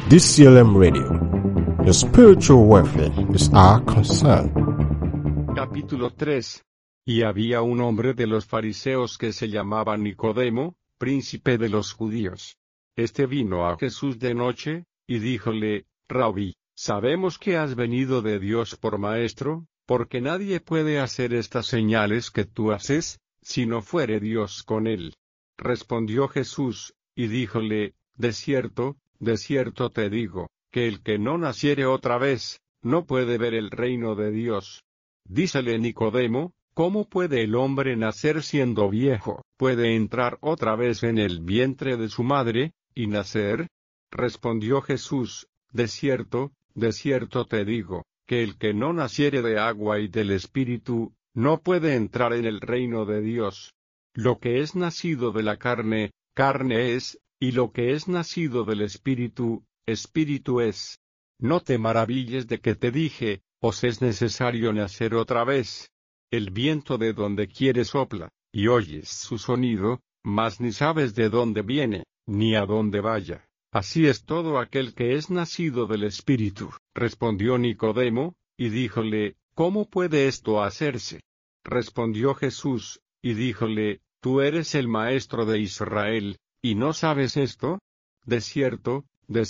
DCLM Radio. Your spiritual welfare is our concern. Capítulo 3. Y había un hombre de los fariseos que se llamaba Nicodemo, príncipe de los judíos. Este vino a Jesús de noche, y díjole: Rabí, sabemos que has venido de Dios por maestro, porque nadie puede hacer estas señales que tú haces, si no fuere Dios con él. Respondió Jesús, y díjole: de cierto te digo, que el que no naciere otra vez, no puede ver el reino de Dios. Dícele Nicodemo: ¿cómo puede el hombre nacer siendo viejo? ¿Puede entrar otra vez en el vientre de su madre, y nacer? Respondió Jesús: de cierto te digo, que el que no naciere de agua y del Espíritu, no puede entrar en el reino de Dios. Lo que es nacido de la carne, carne es, y lo que es nacido del Espíritu, Espíritu es. No te maravilles de que te dije: os es necesario nacer otra vez. El viento de donde quiere sopla, y oyes su sonido, mas ni sabes de dónde viene, ni a dónde vaya. Así es todo aquel que es nacido del Espíritu. Respondió Nicodemo, y díjole: ¿cómo puede esto hacerse? Respondió Jesús, y díjole: tú eres el maestro de Israel, ¿y no sabes esto? De cierto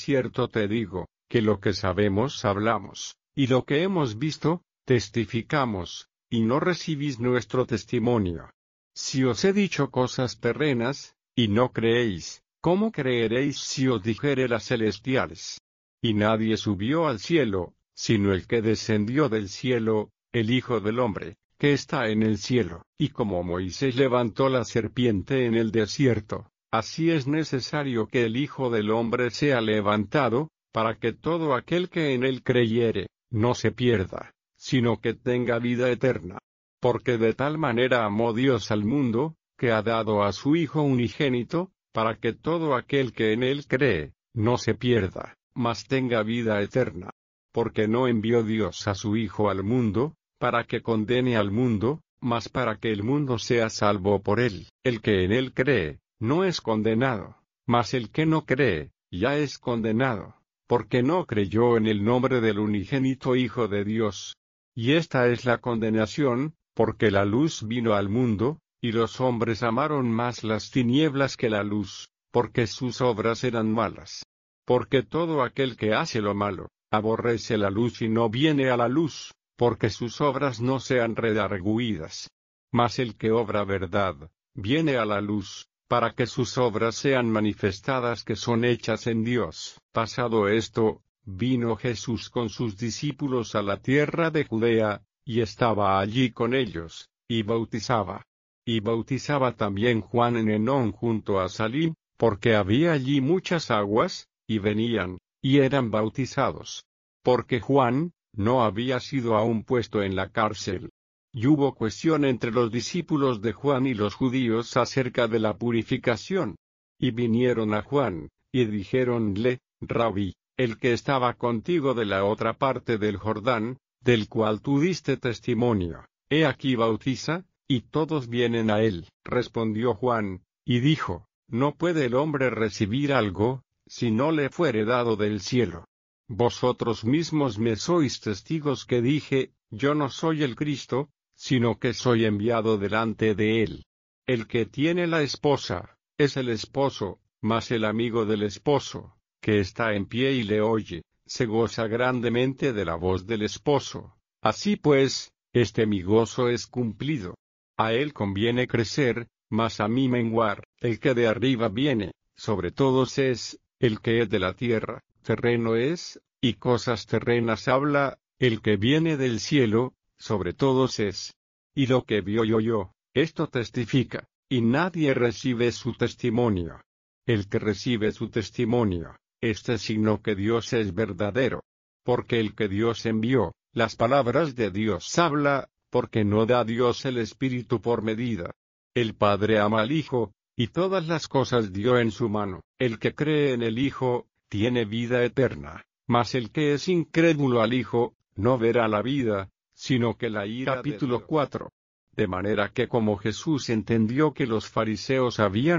te digo, que lo que sabemos hablamos, y lo que hemos visto, testificamos, y no recibís nuestro testimonio. Si os he dicho cosas terrenas, y no creéis, ¿cómo creeréis si os dijere las celestiales? Y nadie subió al cielo, sino el que descendió del cielo, el Hijo del Hombre, que está en el cielo. Y como Moisés levantó la serpiente en el desierto, así es necesario que el Hijo del Hombre sea levantado, para que todo aquel que en él creyere, no se pierda, sino que tenga vida eterna. Porque de tal manera amó Dios al mundo, que ha dado a su Hijo unigénito, para que todo aquel que en él cree, no se pierda, mas tenga vida eterna. Porque no envió Dios a su Hijo al mundo, para que condene al mundo, mas para que el mundo sea salvo por él. El que en él cree, no es condenado, mas el que no cree, ya es condenado, porque no creyó en el nombre del unigénito Hijo de Dios. Y esta es la condenación, porque la luz vino al mundo, y los hombres amaron más las tinieblas que la luz, porque sus obras eran malas. Porque todo aquel que hace lo malo, aborrece la luz y no viene a la luz, porque sus obras no sean redargüidas. Mas el que obra verdad, viene a la luz, para que sus obras sean manifestadas que son hechas en Dios. Pasado esto, vino Jesús con sus discípulos a la tierra de Judea, y estaba allí con ellos, y bautizaba. Y bautizaba también Juan en Enón junto a Salim, porque había allí muchas aguas, y venían, y eran bautizados. Porque Juan no había sido aún puesto en la cárcel. Y hubo cuestión entre los discípulos de Juan y los judíos acerca de la purificación. Y vinieron a Juan, y dijéronle: Rabí, el que estaba contigo de la otra parte del Jordán, del cual tú diste testimonio, he aquí bautiza, y todos vienen a él. Respondió Juan, y dijo: no puede el hombre recibir algo, si no le fuere dado del cielo. Vosotros mismos me sois testigos que dije: yo no soy el Cristo, sino que soy enviado delante de él. El que tiene la esposa, es el esposo, mas el amigo del esposo, que está en pie y le oye, se goza grandemente de la voz del esposo. Así pues, mi gozo es cumplido. A él conviene crecer, mas a mí menguar. El que de arriba viene, sobre todos es, el que es de la tierra, terreno es, y cosas terrenas habla. El que viene del cielo, sobre todos es. Y lo que vio yo, esto testifica, y nadie recibe su testimonio. El que recibe su testimonio, signo que Dios es verdadero. Porque el que Dios envió, las palabras de Dios habla, porque no da Dios el Espíritu por medida. El Padre ama al Hijo, y todas las cosas dio en su mano. El que cree en el Hijo, tiene vida eterna, mas el que es incrédulo al Hijo, no verá la vida, sino que la ira. Capítulo 4. De manera que como Jesús entendió que los fariseos habían